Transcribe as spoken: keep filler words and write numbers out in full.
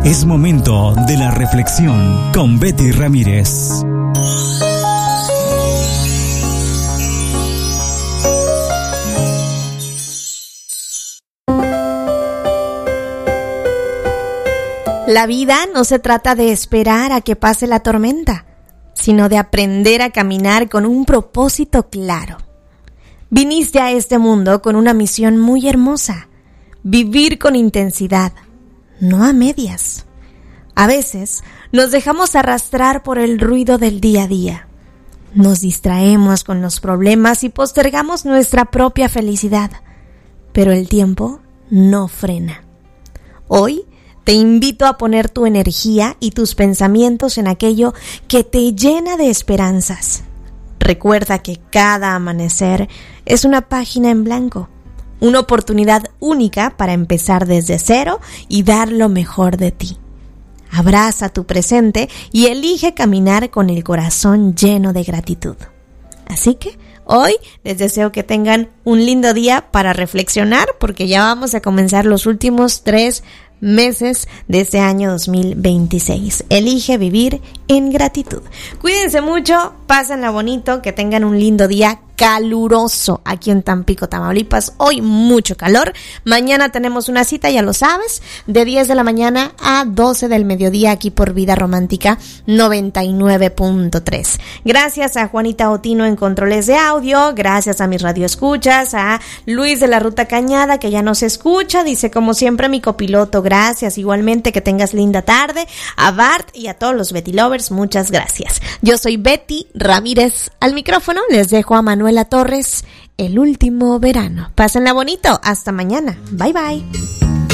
Es momento de la reflexión con Betty Ramírez. La vida no se trata de esperar a que pase la tormenta, sino de aprender a caminar con un propósito claro. Viniste a este mundo con una misión muy hermosa: vivir con intensidad, no a medias. A veces nos dejamos arrastrar por el ruido del día a día. Nos distraemos con los problemas y postergamos nuestra propia felicidad. Pero el tiempo no frena. Hoy te invito a poner tu energía y tus pensamientos en aquello que te llena de esperanzas. Recuerda que cada amanecer es una página en blanco, una oportunidad única para empezar desde cero y dar lo mejor de ti. Abraza tu presente y elige caminar con el corazón lleno de gratitud. Así que hoy les deseo que tengan un lindo día para reflexionar, porque ya vamos a comenzar los últimos tres meses de este año dos mil veintiséis. Elige vivir en gratitud. Cuídense mucho, pásenla bonito, que tengan un lindo día caluroso aquí en Tampico, Tamaulipas. Hoy mucho calor. Mañana tenemos una cita, ya lo sabes, de diez de la mañana a doce del mediodía aquí por Vida Romántica noventa y nueve punto tres. Gracias a Juanita Otino en controles de audio, gracias a mis radioescuchas, a Luis de la Ruta Cañada que ya nos escucha, dice como siempre mi copiloto, gracias, igualmente que tengas linda tarde, a Bart y a todos los Betty Lovers, muchas gracias. Yo soy Betty Ramírez, al micrófono les dejo a Manuela Torres, El último verano. Pásenla bonito, hasta mañana, bye bye.